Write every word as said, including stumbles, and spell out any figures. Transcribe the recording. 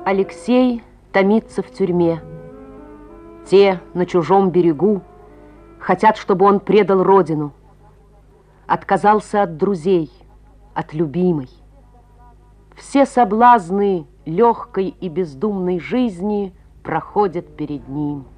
Алексей томится в тюрьме. Те на чужом берегу хотят, чтобы он предал родину. Отказался от друзей, от любимой. Все соблазны легкой и бездумной жизни проходят перед ним.